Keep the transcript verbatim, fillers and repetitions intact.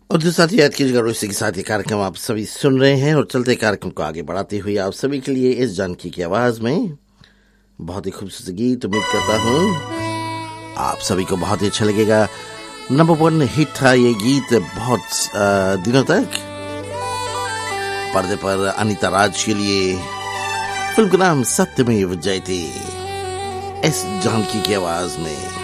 और जो साथी याद कीजिएगा, इसी के साथ ये कार्यक्रम आप सभी सुन रहे हैं और चलते कार्यक्रम को आगे बढ़ाते हुए आप सभी के लिए इस जानकी की आवाज में बहुत ही खूबसूरत गीत उम्मीद करता हूँ आप सभी को बहुत ही अच्छा लगेगा। नंबर वन हिट था ये गीत बहुत आ, दिनों तक पर्दे पर अनीता राज के लिए। फिल्म का नाम सत्यमेव जयते, इस जानकी की आवाज में।